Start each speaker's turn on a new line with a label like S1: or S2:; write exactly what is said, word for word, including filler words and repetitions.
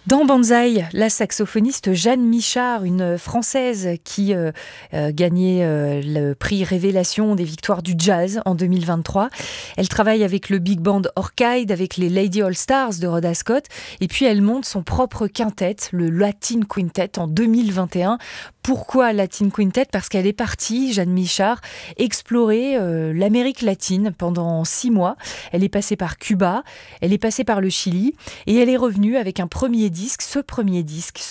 S1: Dans Banzai, la saxophoniste Jeanne Michard, une Française qui euh, euh, gagnait euh, le prix Révélation des victoires du jazz en deux mille vingt-trois. Elle travaille avec le big band Orchide, avec les Lady All Stars de Rhoda Scott, et puis elle monte son propre quintet, le Latin Quintet, en deux mille vingt et un. Pourquoi Latin Quintet ? Parce qu'elle est partie, Jeanne Michard, explorer euh, l'Amérique latine pendant six mois. Elle est passée par Cuba, elle est passée par le Chili, et elle est revenue avec un premier disque, ce premier disque,